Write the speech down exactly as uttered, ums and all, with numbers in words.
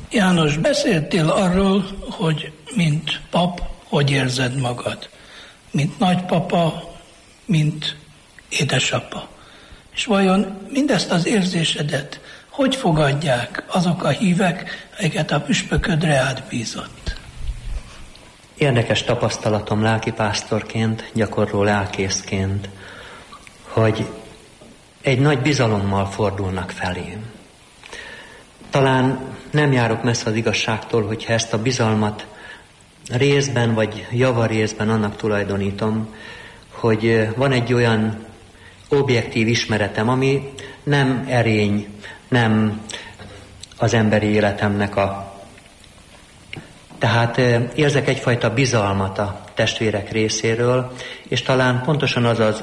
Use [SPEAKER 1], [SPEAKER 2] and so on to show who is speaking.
[SPEAKER 1] János, beszéltél arról, hogy mint pap, hogy érzed magad? Mint nagypapa, mint édesapa. És vajon mindezt az érzésedet hogy fogadják azok a hívek, akiket a püspöködre átbízott?
[SPEAKER 2] Érdekes tapasztalatom lelkipásztorként, gyakorló lelkészként, hogy egy nagy bizalommal fordulnak felém. Talán nem járok messze az igazságtól, hogyha ezt a bizalmat részben vagy javarészben annak tulajdonítom, hogy van egy olyan objektív ismeretem, ami nem erény, nem az emberi életemnek a... Tehát érzek egyfajta bizalmat a testvérek részéről, és talán pontosan az az